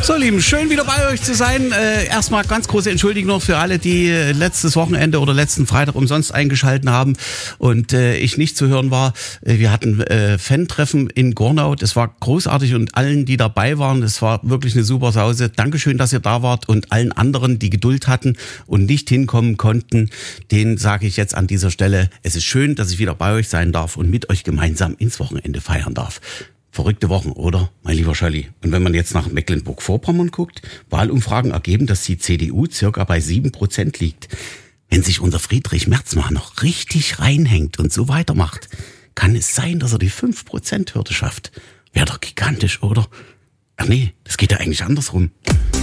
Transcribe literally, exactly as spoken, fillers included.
So, Lieben, schön wieder bei euch zu sein. Äh, erstmal ganz große Entschuldigung noch für alle, die äh, letztes Wochenende oder letzten Freitag umsonst eingeschalten haben und äh, ich nicht zu hören war. Äh, wir hatten äh, Fan-Treffen in Gornau. Das war großartig und allen, die dabei waren, das war wirklich eine super Sause. Dankeschön, dass ihr da wart und allen anderen, die Geduld hatten und nicht hinkommen konnten, denen sage ich jetzt an dieser Stelle, es ist schön, dass ich wieder bei euch sein darf und mit euch gemeinsam ins Wochenende feiern darf. Verrückte Wochen, oder, mein lieber Scholli? Und wenn man jetzt nach Mecklenburg-Vorpommern guckt, Wahlumfragen ergeben, dass die C D U circa bei sieben Prozent liegt. Wenn sich unser Friedrich Merz mal noch richtig reinhängt und so weitermacht, kann es sein, dass er die fünf Prozent Hürde schafft. Wäre doch gigantisch, oder? Ach nee, das geht ja eigentlich andersrum.